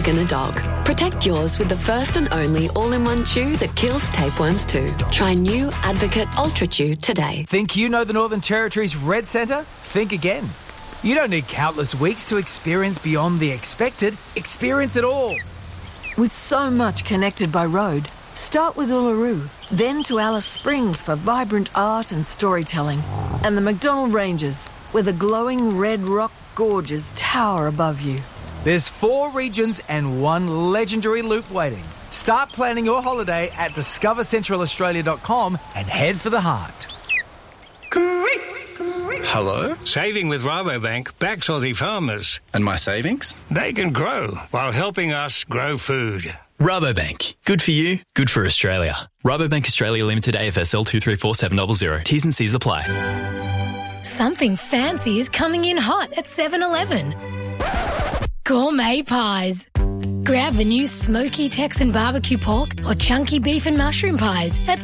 and a dog. Protect yours with the first and only all-in-one chew that kills tapeworms too. Try new Advocate Ultra Chew today. Think you know the Northern Territory's Red Centre? Think again. You don't need countless weeks to experience beyond the expected. Experience it all. With so much connected by road, start with Uluru, then to Alice Springs for vibrant art and storytelling, and the McDonnell Ranges, where the glowing red rock gorges tower above you. There's 4 regions and 1 legendary loop waiting. Start planning your holiday at discovercentralaustralia.com and head for the heart. Hello? Saving with Rabobank backs Aussie farmers. And my savings? They can grow while helping us grow food. Rabobank. Good for you, good for Australia. Rabobank Australia Limited AFSL 234700. T's and C's apply. Something fancy is coming in hot at 7-Eleven. Gourmet pies. Grab the new smoky Texan barbecue pork or chunky beef and mushroom pies at